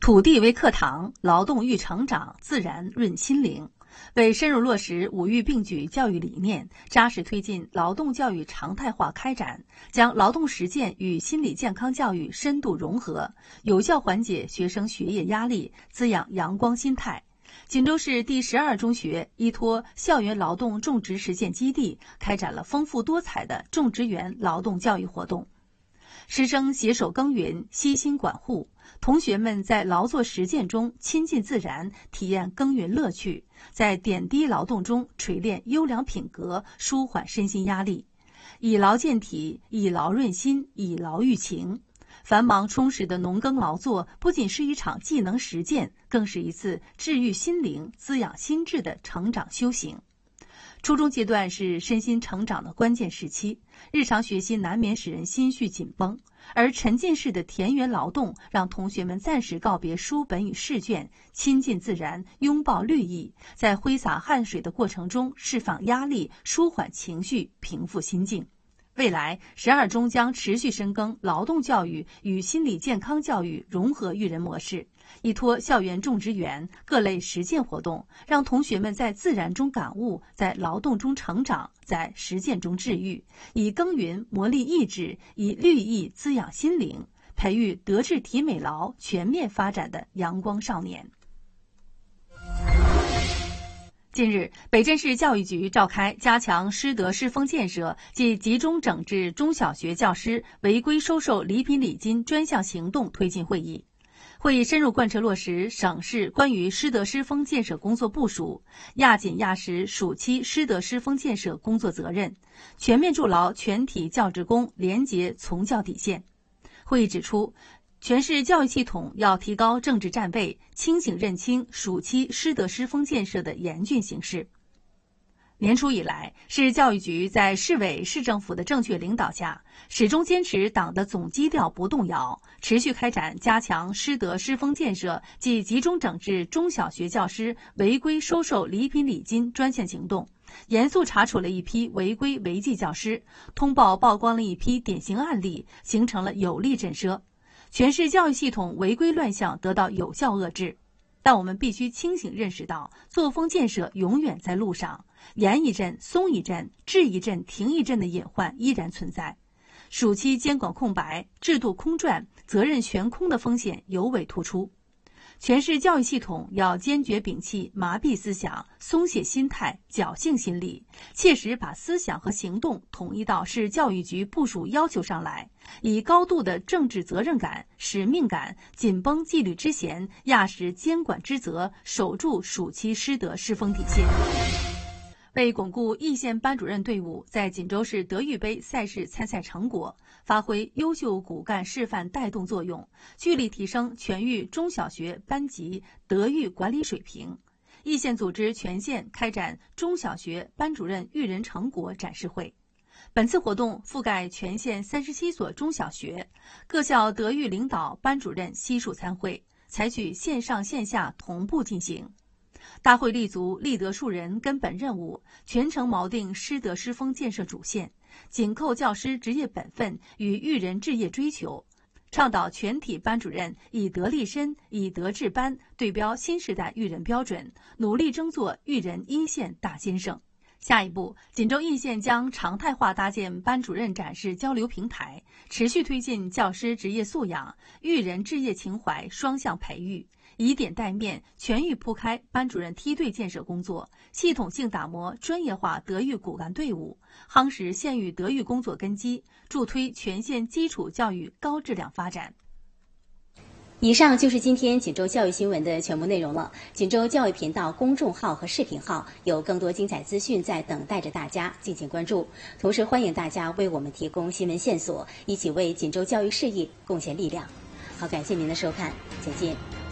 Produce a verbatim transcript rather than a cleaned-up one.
土地为课堂，劳动育成长，自然润心灵。为深入落实五育并举教育理念，扎实推进劳动教育常态化开展，将劳动实践与心理健康教育深度融合，有效缓解学生学业压力，滋养阳光心态。锦州市第十二中学依托校园劳动种植实践基地，开展了丰富多彩的种植园劳动教育活动。师生携手耕耘，悉心管护，同学们在劳作实践中亲近自然，体验耕耘乐趣，在点滴劳动中锤炼优良品格，舒缓身心压力。以劳健体，以劳润心，以劳育情。繁忙充实的农耕劳作不仅是一场技能实践，更是一次治愈心灵、滋养心智的成长修行。初中阶段是身心成长的关键时期，日常学习难免使人心绪紧绷，而沉浸式的田园劳动让同学们暂时告别书本与试卷，亲近自然，拥抱绿意，在挥洒汗水的过程中释放压力，舒缓情绪，平复心境。未来，十二中将持续深耕劳动教育与心理健康教育融合育人模式，依托校园种植园各类实践活动，让同学们在自然中感悟，在劳动中成长，在实践中治愈，以耕耘磨砺意志，以绿意滋养心灵，培育德智体美劳全面发展的阳光少年。近日，北镇市教育局召开加强师德师风建设暨集中整治中小学教师违规收受礼品礼金专项行动推进会议。会议深入贯彻落实省市关于师德师风建设工作部署，压紧压实暑期师德师风建设工作责任，全面筑牢全体教职工廉洁从教底线。会议指出，全市教育系统要提高政治站位，清醒认清暑期师德师风建设的严峻形势。年初以来，市教育局在市委市政府的正确领导下，始终坚持党的总基调不动摇，持续开展加强师德师风建设及集中整治中小学教师违规收受礼品礼金专项行动，严肃查处了一批违规违纪教师，通报曝光了一批典型案例，形成了有力震慑。全市教育系统违规乱象得到有效遏制，但我们必须清醒认识到，作风建设永远在路上，严一阵松一阵，治一阵停一阵的隐患依然存在。暑期监管空白、制度空转、责任悬空的风险尤为突出。全市教育系统要坚决摒弃麻痹思想、松懈心态、侥幸心理，切实把思想和行动统一到市教育局部署要求上来，以高度的政治责任感、使命感，紧绷纪律之弦，压实监管之责，守住暑期师德师风底线。为巩固易县班主任队伍在锦州市德育杯赛事参赛成果，发挥优秀骨干示范带动作用，聚力提升全域中小学班级德育管理水平，易县组织全县开展中小学班主任育人成果展示会。本次活动覆盖全县三十七所中小学，各校德育领导班主任悉数参会，采取线上线下同步进行。大会立足立德树人根本任务，全程锚定师德师风建设主线，紧扣教师职业本分与育人置业追求，倡导全体班主任以德立身、以德治班，对标新时代育人标准，努力争做育人一线大先生。下一步，锦州易县将常态化搭建班主任展示交流平台，持续推进教师职业素养、育人置业情怀双向培育，以点带面，全域铺开班主任梯队建设工作，系统性打磨专业化德育骨干队伍，夯实县域德育工作根基，助推全县基础教育高质量发展。 以上就是今天锦州教育新闻的全部内容了。锦州教育频道公众号和视频号有更多精彩资讯在等待着大家，敬请关注。同时欢迎大家为我们提供新闻线索，一起为锦州教育事业贡献力量。好，感谢您的收看，再见。